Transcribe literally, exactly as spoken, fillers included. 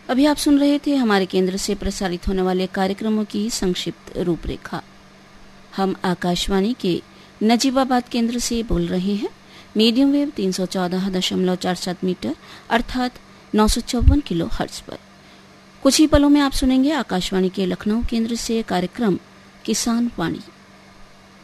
अभी आप सुन रहे थे हमारे केंद्र से प्रसारित होने वाले कार्यक्रमों की संक्षिप्त रूपरेखा। हम आकाशवाणी के नजीबाबाद केंद्र से बोल रहे हैं। मीडियम वेव तीन सौ चौदह दशमलव चार सात मीटर अर्थात नौ सौ चौवन किलो हर्ट्ज पर। कुछ ही पलों में आप सुनेंगे आकाशवाणी के लखनऊ केंद्र से कार्यक्रम किसान वाणी।